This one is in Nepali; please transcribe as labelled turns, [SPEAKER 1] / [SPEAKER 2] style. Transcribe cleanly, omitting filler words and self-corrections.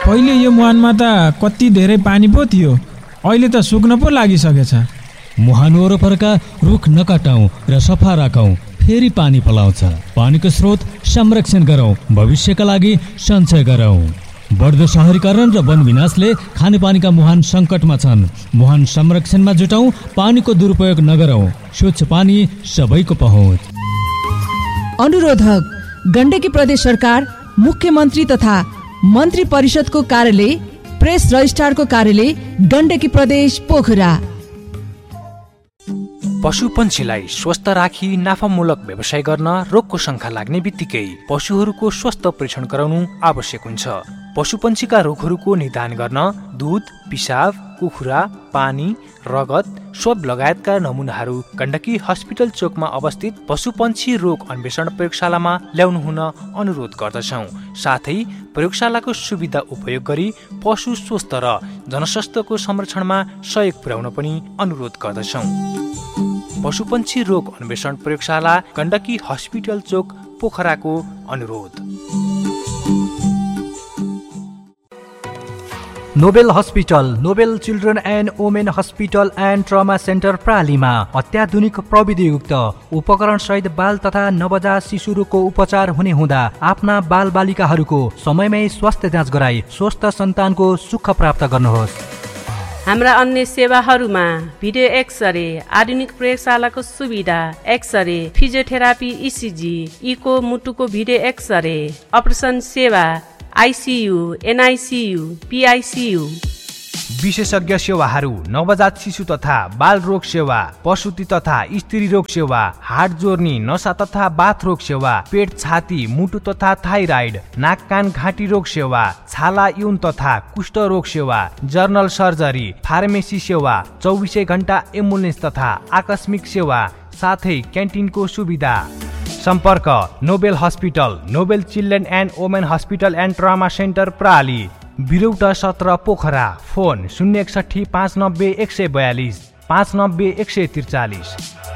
[SPEAKER 1] पहिले यो मुहानमा त कति धेरै पानी पो थियो, अहिले त सुक्न पो लागिसकेछ।
[SPEAKER 2] मुहान वरपरका रुख नकाटौँ र सफा राखौँ, फेरि पानी पलाउँछ। पानीको स्रोत संरक्षण गरौँ, भविष्यका लागि सञ्चय गरौँ। बढ्दो शहरीकरण र वन विनाशले खानेपानीका मुहान सङ्कटमा छन्। मुहान संरक्षणमा जुटौँ, पानीको दुरुपयोग नगरौँ। स्वच्छ पानी सबैको पहुँच।
[SPEAKER 3] अनुरोधक गण्डकी प्रदेश सरकार, मुख्यमन्त्री तथा मन्त्री परिषदको कार्यालय, प्रेस रजिस्ट्रारको कार्यालय, गण्डकी प्रदेश पोखरा।
[SPEAKER 4] पशुपन्छीलाई स्वस्थ राखी नाफामूलक व्यवसाय गर्न रोगको शङ्का लाग्ने बित्तिकै पशुहरूको स्वास्थ्य परीक्षण गराउनु आवश्यक हुन्छ। पशुपन्छीका रोगहरूको निदान गर्न दुध, पिसाब, कुखुरा, पानी, रगत, स्व लगायतका नमुनाहरू गण्डकी हस्पिटल चोकमा अवस्थित पशुपन्छी रोग अन्वेषण प्रयोगशालामा ल्याउनु हुन अनुरोध गर्दछौँ। साथै प्रयोगशालाको सुविधा उपयोग गरी पशु स्वस्थ र जनस्वास्थ्यको संरक्षणमा सहयोग पुर्याउन पनि अनुरोध गर्दछौँ। पशुपन्छी रोग अन्वेषण प्रयोगशाला, गण्डकी हस्पिटल चोक, पोखराको अनुरोध।
[SPEAKER 5] Nobel hospital, Nobel children and women hospital and trauma centre प्रालीमा अत्याधुनिक प्रविधियुक्त उपकरण सहित बाल तथा नवजात शिशु रोगको उपचार हुने हुँदा आफ्ना बाल बालिकाहरूको समयमै स्वास्थ्य जाँच गराई स्वस्थ सन्तानको सुख प्राप्त गर्नुहोस्।
[SPEAKER 6] हाम्रा अन्य सेवाहरूमा भिडियो एक्सरे, आधुनिक प्रयोगशालाको सुविधा, एक्सरे, फिजियोथेरापी, इसिजी, इको, मुटुको भिडियो एक्सरे, अपरेसन सेवा, आइसियु, एनआइसियु, पिआइसियु।
[SPEAKER 5] विशेषज्ञ सेवाहरू नवजात शिशु तथा बाल रोग सेवा, प्रसुति तथा स्त्री रोग सेवा, हाड जोर्नी, नसा तथा बाथ रोग सेवा, पेट, छाती, मुटु तथा थाइराइड, नाक कान घाँटी रोग सेवा, छाला, यौन तथा कुष्ठ रोग सेवा, जर्नल सर्जरी, फार्मेसी सेवा, 24 घण्टा एम्बुलेन्स तथा आकस्मिक सेवा, साथै क्यान्टिनको सुविधा। सम्पर्क Nobel hospital, Nobel children and women hospital and trauma centre प्राली, बिरौटा 17 Pokhara. Phone 061 590 142 590 143।